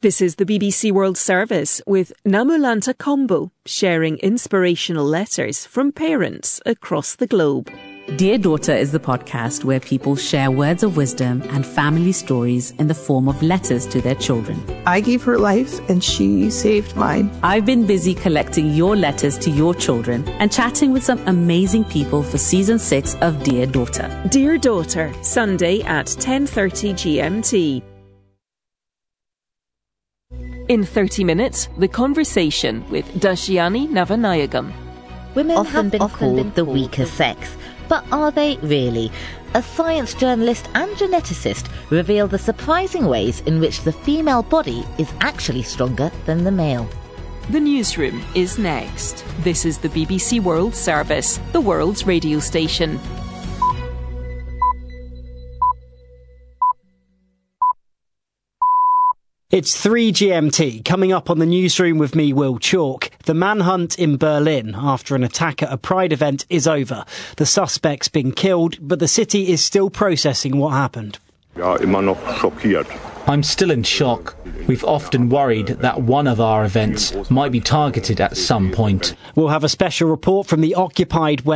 This is the BBC World Service with Namulanta Kombo sharing inspirational letters from parents across the globe. Dear Daughter is the podcast where people share words of wisdom and family stories in the form of letters to their children. I gave her life and she saved mine. I've been busy collecting your letters to your children and chatting with some amazing people for Season 6 of Dear Daughter. Dear Daughter, Sunday at 10:30 GMT. In 30 minutes, The Conversation with Dashiani Navanayagam. Women have been called the weaker sex, but are they really? A science journalist and geneticist reveal the surprising ways in which the female body is actually stronger than the male. The newsroom is next. This is the BBC World Service, the world's radio station. It's 3 GMT, coming up on the newsroom with me, Will Chalk. The manhunt in Berlin after an attack at a Pride event is over. The suspect's been killed, but the city is still processing what happened. I'm still in shock. We've often worried that one of our events might be targeted at some point. We'll have a special report from the occupied